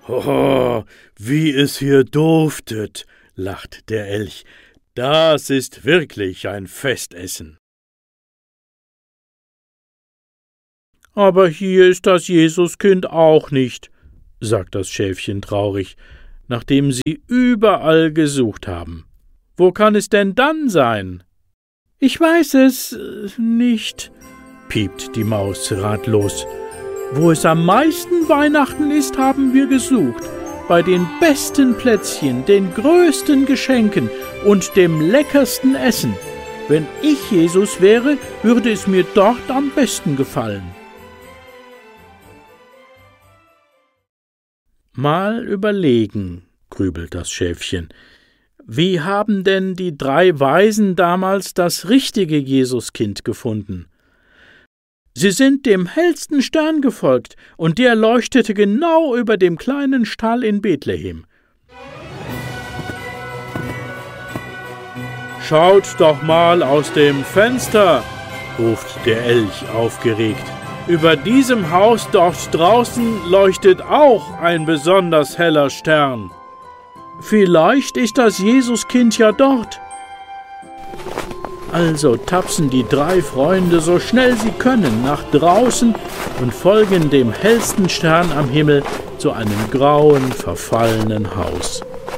Oh, wie es hier duftet, lacht der Elch. Das ist wirklich ein Festessen. Aber hier ist das Jesuskind auch nicht, sagt das Schäfchen traurig, nachdem sie überall gesucht haben. Wo kann es denn dann sein? Ich weiß es nicht, piept die Maus ratlos. Wo es am meisten Weihnachten ist, haben wir gesucht. Bei den besten Plätzchen, den größten Geschenken und dem leckersten Essen. Wenn ich Jesus wäre, würde es mir dort am besten gefallen. Mal überlegen, grübelt das Schäfchen. Wie haben denn die 3 Weisen damals das richtige Jesuskind gefunden? Sie sind dem hellsten Stern gefolgt, und der leuchtete genau über dem kleinen Stall in Bethlehem. »Schaut doch mal aus dem Fenster«, ruft der Elch aufgeregt. »Über diesem Haus dort draußen leuchtet auch ein besonders heller Stern. Vielleicht ist das Jesuskind ja dort.« Also tapsen die 3 Freunde so schnell sie können nach draußen und folgen dem hellsten Stern am Himmel zu einem grauen, verfallenen Haus.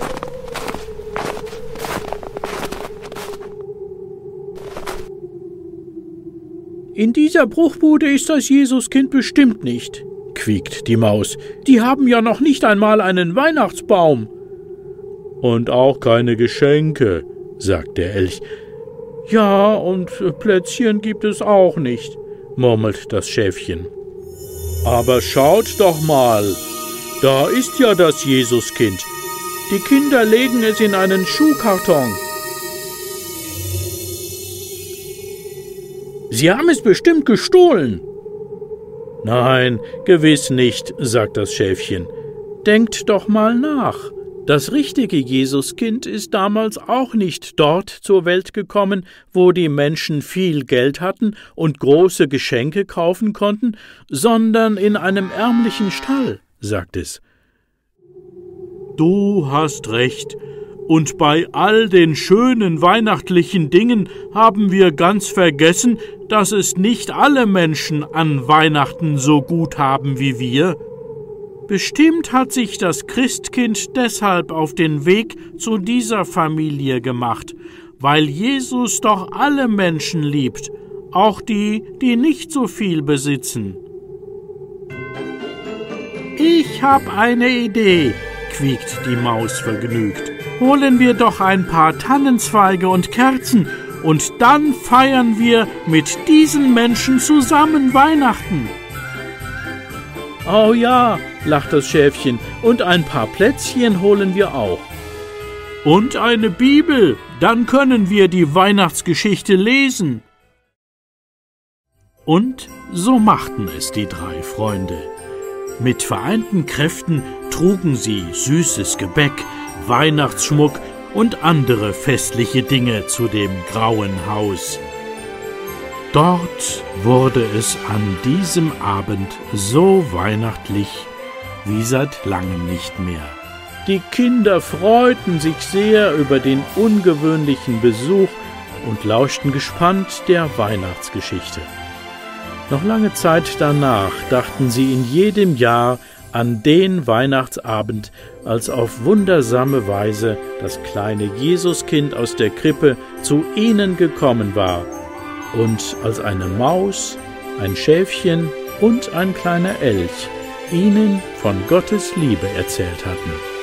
»In dieser Bruchbude ist das Jesuskind bestimmt nicht«, quiekt die Maus. »Die haben ja noch nicht einmal einen Weihnachtsbaum.« »Und auch keine Geschenke«, sagt der Elch. »Ja, und Plätzchen gibt es auch nicht«, murmelt das Schäfchen. »Aber schaut doch mal, da ist ja das Jesuskind. Die Kinder legen es in einen Schuhkarton.« »Sie haben es bestimmt gestohlen.« »Nein, gewiss nicht«, sagt das Schäfchen. »Denkt doch mal nach. Das richtige Jesuskind ist damals auch nicht dort zur Welt gekommen, wo die Menschen viel Geld hatten und große Geschenke kaufen konnten, sondern in einem ärmlichen Stall«, sagt es. »Du hast recht. Und bei all den schönen weihnachtlichen Dingen haben wir ganz vergessen, dass es nicht alle Menschen an Weihnachten so gut haben wie wir. Bestimmt hat sich das Christkind deshalb auf den Weg zu dieser Familie gemacht, weil Jesus doch alle Menschen liebt, auch die, die nicht so viel besitzen.« »Ich hab eine Idee«, quiekt die Maus vergnügt. »Holen wir doch ein paar Tannenzweige und Kerzen, und dann feiern wir mit diesen Menschen zusammen Weihnachten.« »Oh ja«, lacht das Schäfchen, »und ein paar Plätzchen holen wir auch.« »Und eine Bibel, dann können wir die Weihnachtsgeschichte lesen.« Und so machten es die 3 Freunde. Mit vereinten Kräften trugen sie süßes Gebäck, Weihnachtsschmuck und andere festliche Dinge zu dem grauen Haus. Dort wurde es an diesem Abend so weihnachtlich wie seit langem nicht mehr. Die Kinder freuten sich sehr über den ungewöhnlichen Besuch und lauschten gespannt der Weihnachtsgeschichte. Noch lange Zeit danach dachten sie in jedem Jahr an den Weihnachtsabend, als auf wundersame Weise das kleine Jesuskind aus der Krippe zu ihnen gekommen war und als eine Maus, ein Schäfchen und ein kleiner Elch ihnen von Gottes Liebe erzählt hatten.